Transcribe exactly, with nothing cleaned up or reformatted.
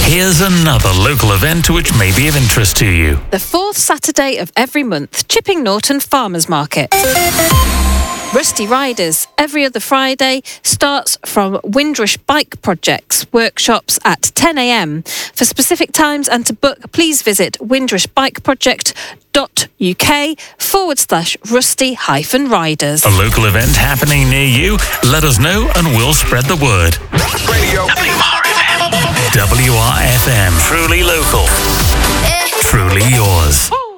Here's another local event which may be of interest to you. The fourth Saturday of every month, Chipping Norton Farmers Market. Rusty Riders, every other Friday, starts from Windrush Bike Projects workshops at ten a m. For specific times and to book, please visit windrushbikeproject.uk forward slash rusty hyphen riders. A local event happening near you? Let us know and we'll spread the word. Radio. W R F M. W R F M. Truly local. Truly yours.